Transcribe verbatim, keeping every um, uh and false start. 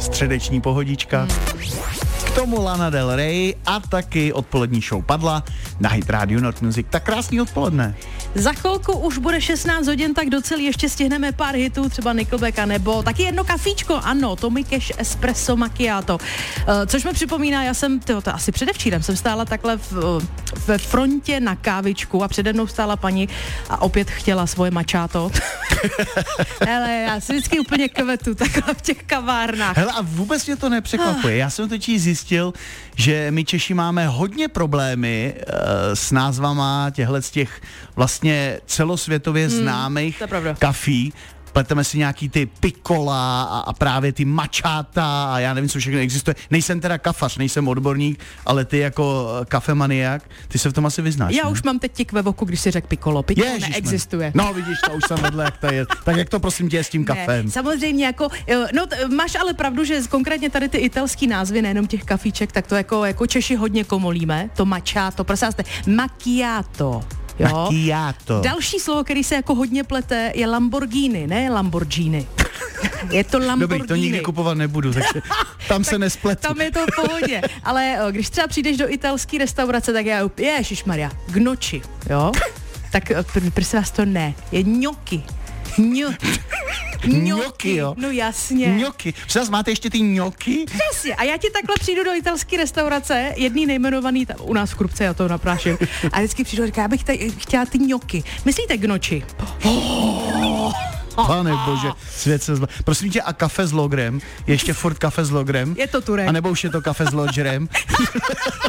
středeční pohodička. K tomu Lana Del Rey a taky odpolední show padla na Hit Radio Not Music. Tak krásný odpoledne. Za chvilku už bude šestnáct hodin, tak docela ještě stihneme pár hitů, třeba Nickelbacka nebo taky jedno kafíčko, ano, Tommy Cash Espresso Macchiato. Uh, což mi připomíná, já jsem, tyjo, to asi předevčírem jsem stála takhle v, ve frontě na kávičku a přede mnou stála paní a opět chtěla svoje mačáto. Hele, já si vždycky úplně kvetu takhle v těch kavárnách. Hele, a vůbec mě to nepřekvapuje. Já jsem totiž zjistil, že my Češi máme hodně problémy uh, s názvama těchhle z těch vlastně celosvětově hmm, známých kafí. Pleteme si nějaký ty pikola a, a právě ty mačáta a já nevím, co všechno existuje. Nejsem teda kafař, nejsem odborník, ale ty jako kafemaniak, ty se v tom asi vyznáš. Já ne? už mám teď tik ve voku, když si řekl pikolo. Pikolo neexistuje. No vidíš, to už jsem vedle, jak to je. Tak jak to prosím tě je s tím kafem? Ne, samozřejmě jako, no t- máš ale pravdu, že konkrétně tady ty italský názvy, nejenom těch kafíček, tak to jako, jako Češi hodně komolíme. To mačáto, prosím vás, macchiato. Jo. Macchiato. Další slovo, který se jako hodně plete, je Lamborghini, ne Lamborghini. Je to Lamborghini. Dobrý, to nikdy kupovat nebudu, takže tam se nespletu. Tam je to v pohodě. Ale o, když třeba přijdeš do italské restaurace, tak já, ježišmarja, gnocchi, jo? Tak pr- prosím vás, to ne. Je gnocchi. Gnocchi. Gnocchi, jo? No jasně. Gnocchi. Přes máte ještě ty gnocchi? Přesně. A já ti takhle přijdu do italské restaurace, jedný nejmenovaný, tam, u nás v Krupce, já to napráším. A vždycky přijdu a říká, já bych tady chtěla ty gnocchi. Myslíte gnocchi? Oh. Pane bože, svět se zlo... Prosím tě, a kafe s logrem? Je ještě furt kafe s logrem? Je to Turek. A nebo už je to kafe s lodgerem?